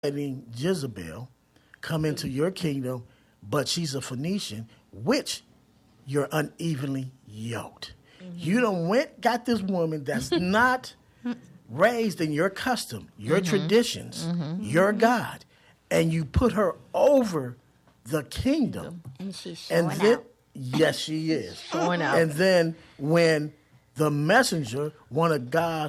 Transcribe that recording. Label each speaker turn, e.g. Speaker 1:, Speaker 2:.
Speaker 1: letting Jezebel come into your kingdom, but she's a Phoenician, which you're unevenly yoked. You done got this woman that's not raised in your custom, your traditions, your God, and you put her over the kingdom.
Speaker 2: And she's showing out.
Speaker 1: Yes, she is.
Speaker 2: Showing out.
Speaker 1: And then when the messenger wanted God